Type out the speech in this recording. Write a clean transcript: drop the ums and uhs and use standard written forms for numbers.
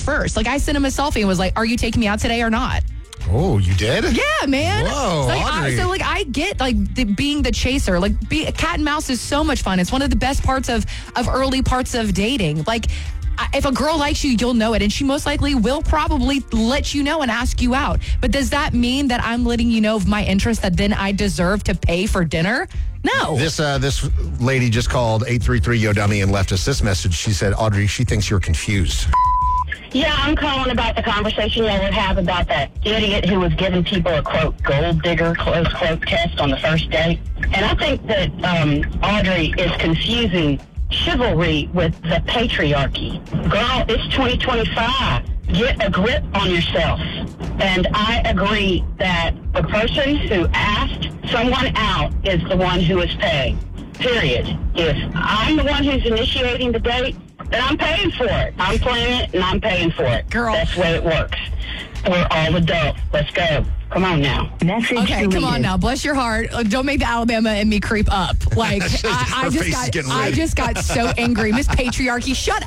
first. Like, I sent him a selfie and was like, are you taking me out today or not? Oh, you did? Yeah, man. Whoa, so I get being the chaser. Like, cat and mouse is so much fun. It's one of the best parts of early parts of dating. Like, if a girl likes you, you'll know it, and she most likely will probably let you know and ask you out. But does that mean that I'm letting you know of my interest that then I deserve to pay for dinner? No. This lady just called 833-YO-DUMMY and left us this message. She said, Audrey, she thinks you're confused. Yeah, I'm calling about the conversation y'all would have about that idiot who was giving people a, quote, gold digger, close quote, test on the first date. And I think that Audrey is confusing chivalry with the patriarchy. Girl, it's 2025. Get a grip on yourself. And I agree that the person who asked someone out is the one who is paying. Period. If I'm the one who's initiating the date, then I'm paying for it. I'm planning it and I'm paying for it. Girl. That's the way it works. We're all adults. Let's go. Come on now. Okay, come on now. Bless your heart. Don't make the Alabama and me creep up. Like, I just got so angry. Miss Patriarchy, shut